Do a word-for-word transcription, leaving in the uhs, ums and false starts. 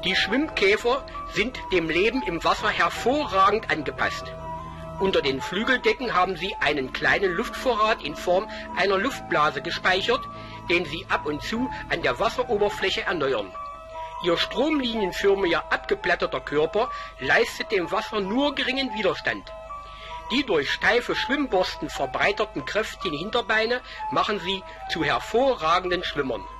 Die Schwimmkäfer sind dem Leben im Wasser hervorragend angepasst. Unter den Flügeldecken haben sie einen kleinen Luftvorrat in Form einer Luftblase gespeichert, den sie ab und zu an der Wasseroberfläche erneuern. Ihr stromlinienförmiger abgeblätterter Körper leistet dem Wasser nur geringen Widerstand. Die durch steife Schwimmborsten verbreiterten kräftigen Hinterbeine machen sie zu hervorragenden Schwimmern.